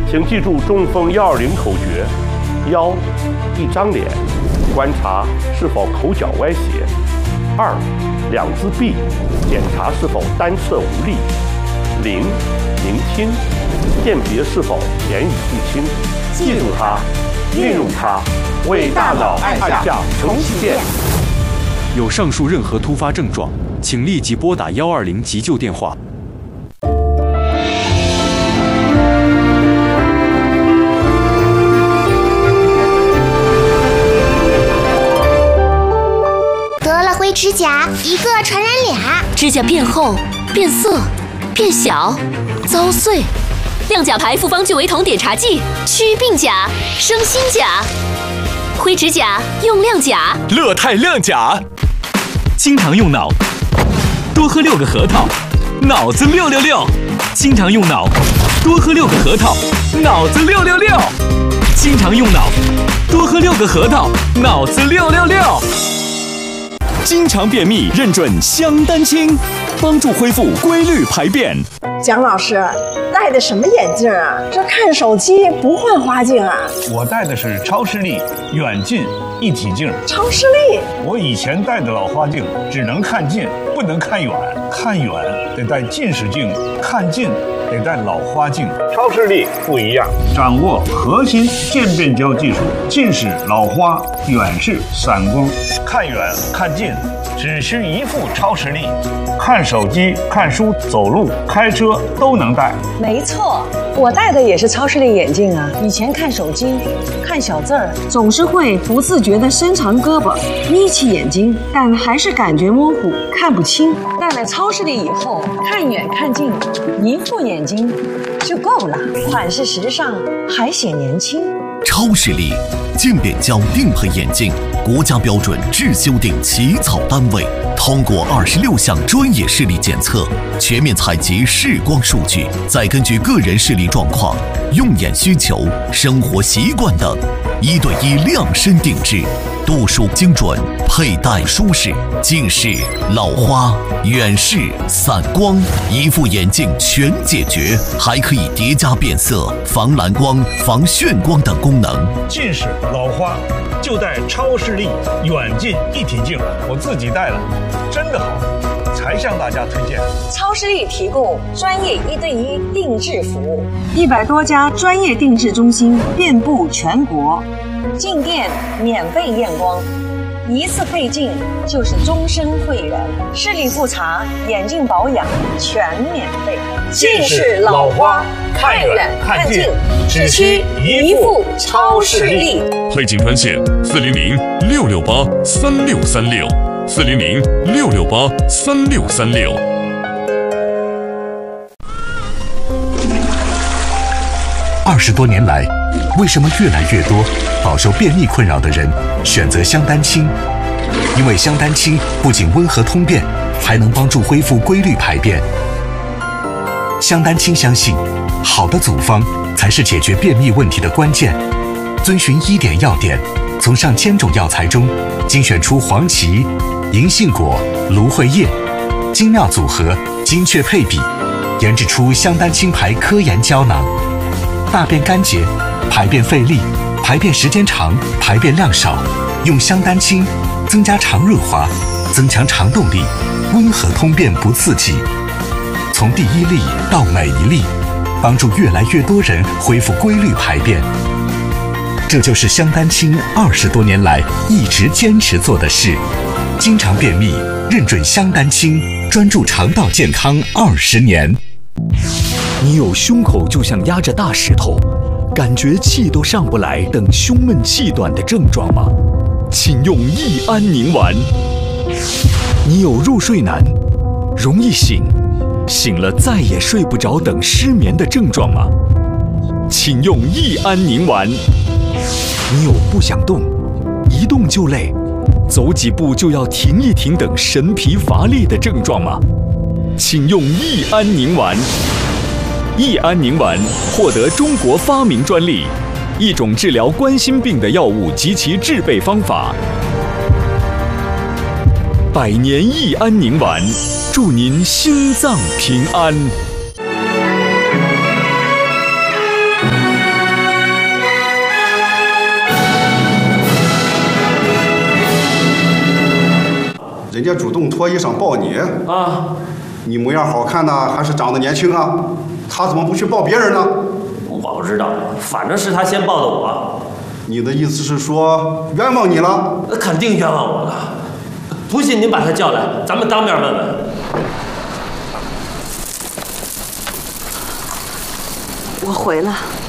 请记住中风120口诀：1. 一张脸，观察是否口角歪斜；2. 两只臂，检查是否单侧无力；0. 聆听，辨别是否言语不清。记住它，运用它，为大脑按下重启键。 有上述任何突发症状，请立即拨打120急救电话。 得了灰指甲，一个传染俩， 指甲变厚、变色、变小、遭碎。亮甲牌复方聚维酮碘茶剂，祛病甲，生新甲。灰指甲用亮甲， 乐泰亮甲。经常用脑，多喝6个核桃，脑子666。经常用脑，多喝6个核桃，脑子666。经常用脑，多喝6个核桃，脑子666。经常便秘，认准香丹清，帮助恢复规律排便。 蒋老师，戴的什么眼镜啊？这看手机不换花镜啊？ 我戴的是超视力远近一体镜。 超视力？ 我以前戴的老花镜只能看近，不能看远，看远得戴近视镜，看近得戴老花镜。超视力不一样，掌握核心渐变焦技术，近视、老花、远视、散光，看远看近只需一副超视力，看手机、看书、走路、开车都能戴。 没错，我戴的也是超视力眼镜啊。以前看手机、看小字儿，总是会不自觉地伸长胳膊，眯起眼睛，但还是感觉模糊，看不清。戴了超视力以后，看远看近，一副眼睛就够了，款式时尚，还显年轻。 超视力渐变焦定配眼镜，国家标准制修订起草单位，通过26项专业视力检测，全面采集视光数据，再根据个人视力状况、用眼需求、生活习惯等，1对1量身定制，度数精准，佩戴舒适，近视、老花、远视、散光，一副眼镜全解决，还可以叠加变色、防蓝光、防眩光等功能。 近视、老花就戴超视力远近一体镜，我自己戴了，真的好，才向大家推荐。 超视力提供专业1对1定制服务，100多家专业定制中心遍布全国，进店免费验光，一次配镜就是终身会员，视力复查、眼镜保养全免费。近视、老花看远看近，只需一副超视力。 配镜专线400-668-3636，400-668-3636。 20多年来，为什么越来越多饱受便秘困扰的人选择香丹清？因为香丹清不仅温和通便，还能帮助恢复规律排便。香丹清相信，好的组方才是解决便秘问题的关键。遵循1点要点，从上千种药材中精选出黄芪、银杏果、芦荟叶，精妙组合，精确配比，研制出香丹清牌科研胶囊。大便干结、排便费力、排便时间长、排便量少，用香丹清增加肠润滑，增强肠动力，温和通便不刺激。从第一粒到每一粒，帮助越来越多人恢复规律排便。这就是香丹清20多年来一直坚持做的事。经常便秘，认准香丹清，专注肠道健康20年。 你有胸口就像压着大石头，感觉气都上不来等胸闷气短的症状吗？请用益安宁丸。你有入睡难、容易醒、醒了再也睡不着等失眠的症状吗？请用益安宁丸。你有不想动、一动就累、走几步就要停一停等神疲乏力的症状吗？请用益安宁丸。益安宁丸获得中国发明专利，一种治疗冠心病的药物及其制备方法。100年益安宁丸，祝您心脏平安。 人家主动脱衣裳抱你啊？ 你模样好看呢，还是长得年轻啊？他怎么不去抱别人呢？ 我不知道，反正是他先抱的我。 你的意思是说冤枉你了？ 肯定冤枉我了。不信您把他叫来，咱们当面问问。 我回了。